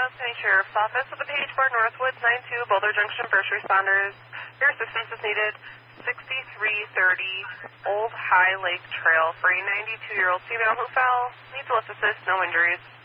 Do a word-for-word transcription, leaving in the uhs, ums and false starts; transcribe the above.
County Sheriff's Office with the Page Board Northwoods nine two Boulder Junction first responders. Your assistance is needed. sixty-three thirty Old High Lake Trail for a ninety-two-year-old female who fell. Needs lift assist, no injuries.